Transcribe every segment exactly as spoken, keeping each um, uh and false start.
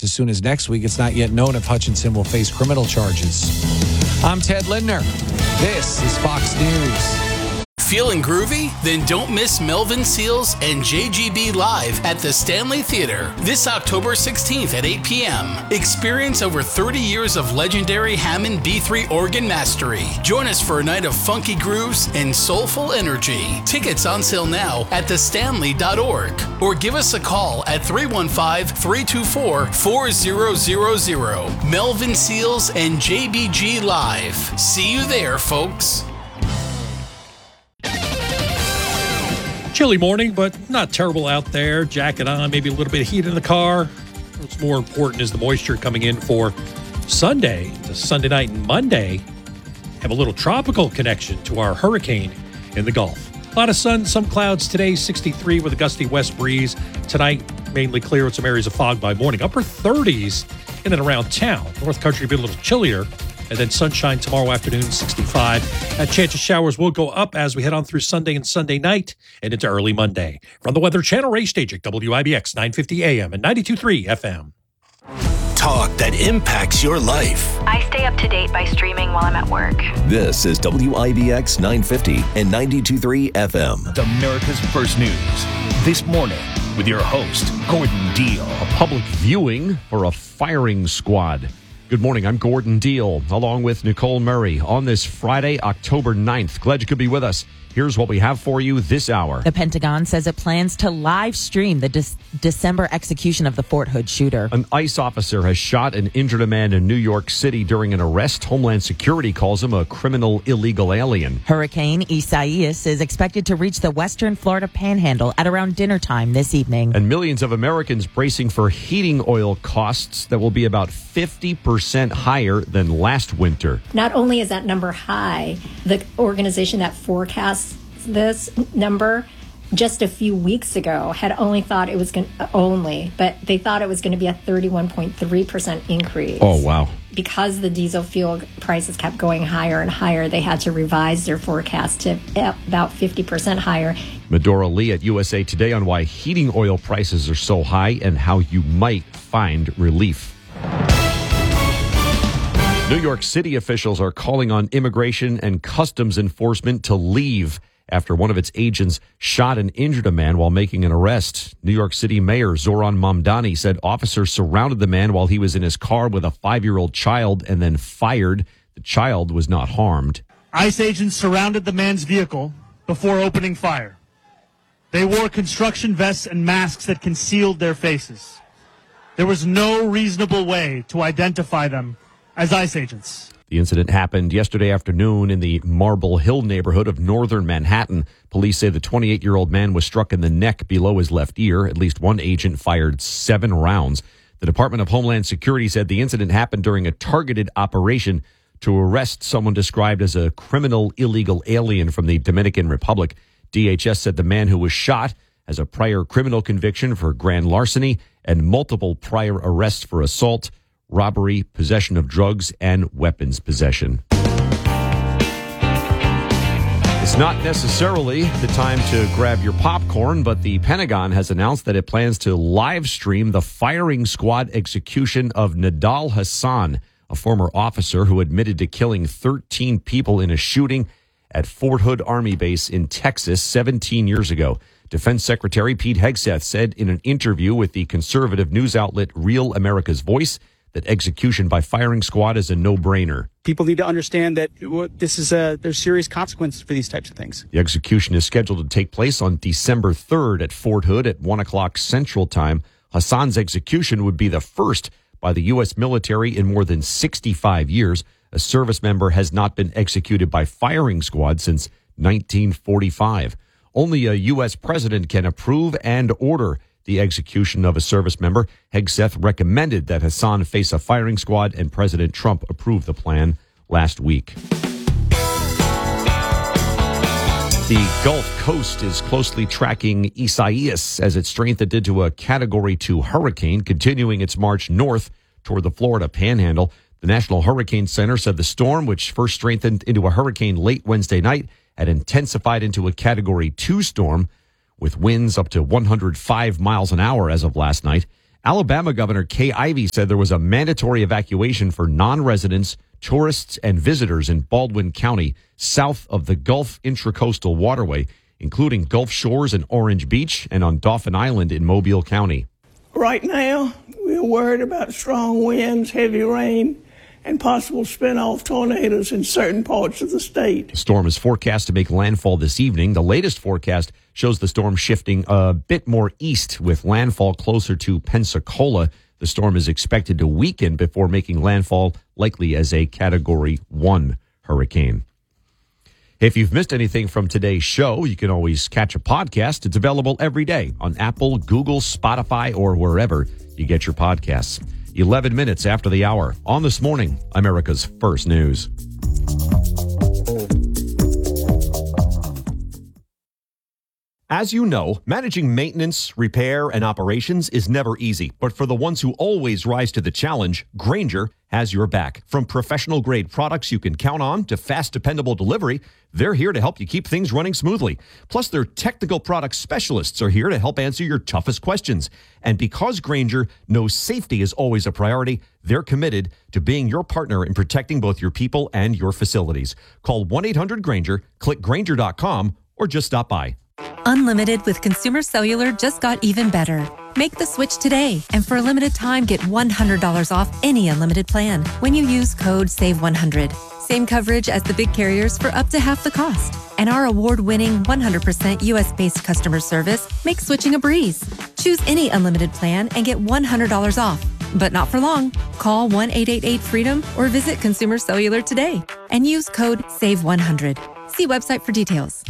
as soon as next week. It's not yet known if Hutchinson will face criminal charges. I'm Ted Lindner. This is Fox News. Feeling groovy? Then don't miss Melvin Seals and J G B live at the Stanley Theater this October sixteenth at eight p.m. Experience over thirty years of legendary Hammond B three organ mastery. Join us for a night of funky grooves and soulful energy. Tickets on sale now at the stanley dot org or give us a call at three one five, three two four, four zero zero zero. Melvin Seals and J B G live. See you there, folks. Chilly morning, but not terrible out there. Jacket on, maybe a little bit of heat in the car. What's more important is the moisture coming in for Sunday. The Sunday night and Monday have a little tropical connection to our hurricane in the Gulf. A lot of sun, some clouds today, sixty-three with a gusty west breeze. Tonight, mainly clear with some areas of fog by morning. Upper thirties in and around town. North Country will be a little chillier. And then sunshine tomorrow afternoon, sixty-five. That chance of showers will go up as we head on through Sunday and Sunday night and into early Monday. From the Weather Channel, Ray Stajic, W I B X nine fifty A M and ninety-two point three F M. Talk that impacts your life. I stay up to date by streaming while I'm at work. This is W I B X nine fifty and ninety-two point three F M. America's First News. This morning with your host, Gordon Deal. A public viewing for a firing squad. Good morning, I'm Gordon Deal, along with Nicole Murray, on this Friday, October ninth. Glad you could be with us. Here's what we have for you this hour. The Pentagon says it plans to live stream the De- December execution of the Fort Hood shooter. An ICE officer has shot and injured a man in New York City during an arrest. Homeland Security calls him a criminal illegal alien. Hurricane Isaias is expected to reach the western Florida panhandle at around dinner time this evening. And millions of Americans bracing for heating oil costs that will be about fifty percent higher than last winter. Not only is that number high, the organization that forecasts this number just a few weeks ago had only thought it was going to, only, but they thought it was going to be a thirty-one point three percent increase. Oh, wow. Because the diesel fuel prices kept going higher and higher, they had to revise their forecast to about fifty percent higher. Medora Lee at U S A Today on why heating oil prices are so high and how you might find relief. New York City officials are calling on Immigration and Customs Enforcement to leave after one of its agents shot and injured a man while making an arrest. New York City Mayor Zoran Mamdani said officers surrounded the man while he was in his car with a five-year-old child and then fired. The child was not harmed. ICE agents surrounded the man's vehicle before opening fire. They wore construction vests and masks that concealed their faces. There was no reasonable way to identify them as ICE agents. The incident happened yesterday afternoon in the Marble Hill neighborhood of northern Manhattan. Police say the twenty-eight-year-old man was struck in the neck below his left ear. At least one agent fired seven rounds. The Department of Homeland Security said the incident happened during a targeted operation to arrest someone described as a criminal illegal alien from the Dominican Republic. D H S said the man who was shot has a prior criminal conviction for grand larceny and multiple prior arrests for assault, robbery, possession of drugs, and weapons possession. It's not necessarily the time to grab your popcorn, but the Pentagon has announced that it plans to live stream the firing squad execution of Nidal Hasan, a former officer who admitted to killing thirteen people in a shooting at Fort Hood Army Base in Texas seventeen years ago. Defense Secretary Pete Hegseth said in an interview with the conservative news outlet Real America's Voice that execution by firing squad is a no-brainer. People need to understand that this is a, there's serious consequences for these types of things. The execution is scheduled to take place on December third at Fort Hood at one o'clock Central Time. Hassan's execution would be the first by the U S military in more than sixty-five years. A service member has not been executed by firing squad since nineteen forty-five. Only a U S president can approve and order the execution of a service member. Hegseth recommended that Hassan face a firing squad, and President Trump approved the plan last week. The Gulf Coast is closely tracking Isaias as it strengthened into a Category two hurricane, continuing its march north toward the Florida Panhandle. The National Hurricane Center said the storm, which first strengthened into a hurricane late Wednesday night, had intensified into a Category two storm with winds up to one hundred five miles an hour as of last night. Alabama Governor Kay Ivey said there was a mandatory evacuation for non-residents, tourists, and visitors in Baldwin County, south of the Gulf Intracoastal Waterway, including Gulf Shores and Orange Beach and on Dauphin Island in Mobile County. Right now, we're worried about strong winds, heavy rain, and possible spin-off tornadoes in certain parts of the state. The storm is forecast to make landfall this evening. The latest forecast shows the storm shifting a bit more east with landfall closer to Pensacola. The storm is expected to weaken before making landfall, likely as a Category one hurricane. If you've missed anything from today's show, you can always catch a podcast. It's available every day on Apple, Google, Spotify, or wherever you get your podcasts. eleven minutes after the hour. On This Morning, America's First News. As you know, managing maintenance, repair, and operations is never easy. But for the ones who always rise to the challenge, Grainger has your back. From professional-grade products you can count on to fast, dependable delivery, they're here to help you keep things running smoothly. Plus, their technical product specialists are here to help answer your toughest questions. And because Grainger knows safety is always a priority, they're committed to being your partner in protecting both your people and your facilities. Call one eight hundred Grainger, click Grainger dot com, or just stop by. Unlimited with Consumer Cellular just got even better. Make the switch today, and for a limited time, get one hundred dollars off any unlimited plan when you use code save one hundred. Same coverage as the big carriers for up to half the cost. And our award-winning one hundred percent U S-based customer service makes switching a breeze. Choose any unlimited plan and get one hundred dollars off. But not for long. Call one eight eight eight freedom or visit Consumer Cellular today and use code save one hundred. See website for details.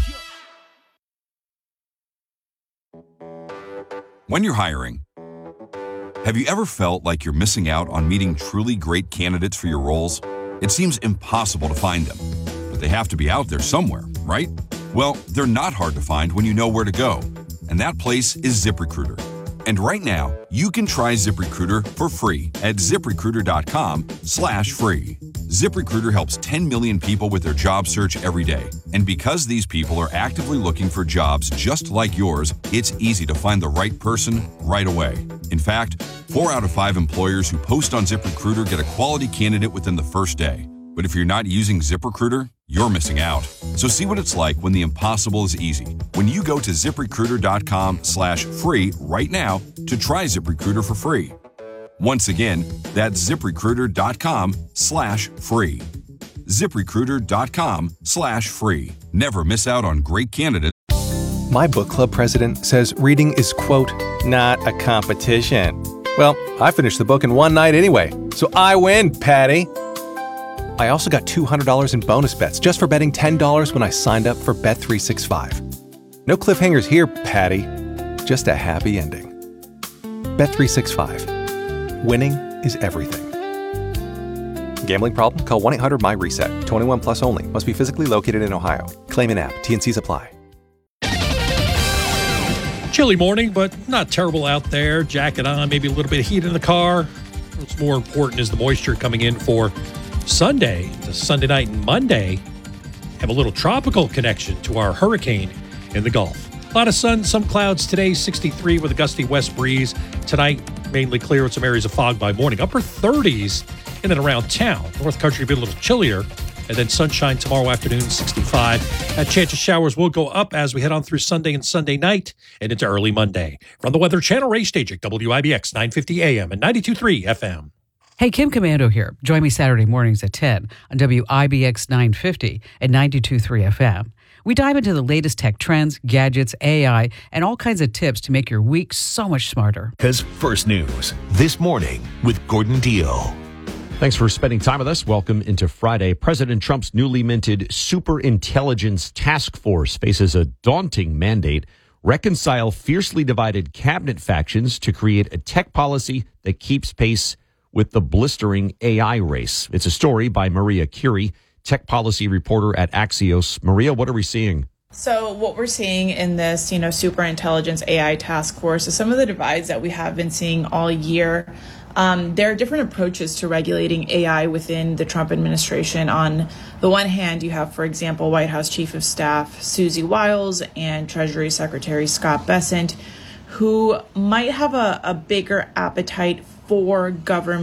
When you're hiring, have you ever felt like you're missing out on meeting truly great candidates for your roles? It seems impossible to find them, but they have to be out there somewhere, right? Well, they're not hard to find when you know where to go, and that place is ZipRecruiter. And right now, you can try ZipRecruiter for free at ZipRecruiter.com slash free. ZipRecruiter helps ten million people with their job search every day. And because these people are actively looking for jobs just like yours, it's easy to find the right person right away. In fact, four out of five employers who post on ZipRecruiter get a quality candidate within the first day. But if you're not using ZipRecruiter, you're missing out. So see what it's like when the impossible is easy. When you go to ZipRecruiter.com slash free right now to try ZipRecruiter for free. Once again, that's ZipRecruiter.com slash free. ZipRecruiter.com slash free. Never miss out on great candidates. My book club president says reading is, quote, not a competition. Well, I finished the book in one night anyway, so I win, Patty. I also got two hundred dollars in bonus bets just for betting ten dollars when I signed up for Bet three sixty-five. No cliffhangers here, Patty. Just a happy ending. Bet three sixty-five. Winning is everything. Gambling problem? Call one eight hundred M Y reset. twenty-one plus only. Must be physically located in Ohio. Claim an app. T and Cs apply. Chilly morning, but not terrible out there. Jacket on, maybe a little bit of heat in the car. What's more important is the moisture coming in for Sunday, to Sunday night and Monday. Have a little tropical connection to our hurricane in the Gulf. A lot of sun, some clouds today, sixty-three with a gusty west breeze. Tonight, mainly clear with some areas of fog by morning. Upper thirties in and around town. North Country will be a little chillier. And then sunshine tomorrow afternoon, sixty-five. That chance of showers will go up as we head on through Sunday and Sunday night and into early Monday. From the Weather Channel, Ray Stajic, W I B X nine fifty A M and ninety-two point three F M. Hey, Kim Commando here. Join me Saturday mornings at ten on W I B X nine fifty and ninety-two point three F M. We dive into the latest tech trends, gadgets, A I, and all kinds of tips to make your week so much smarter. Because First News, This Morning with Gordon Deal. Thanks for spending time with us. Welcome into Friday. President Trump's newly minted Superintelligence Task Force faces a daunting mandate: reconcile fiercely divided cabinet factions to create a tech policy that keeps pace with the blistering A I race. It's a story by Maria Curie, tech policy reporter at Axios. Maria, what are we seeing? So what we're seeing in this, you know, superintelligence A I task force is some of the divides that we have been seeing all year. Um, there are different approaches to regulating A I within the Trump administration. On the one hand, you have, for example, White House Chief of Staff Susie Wiles and Treasury Secretary Scott Bessent, who might have a, a bigger appetite for government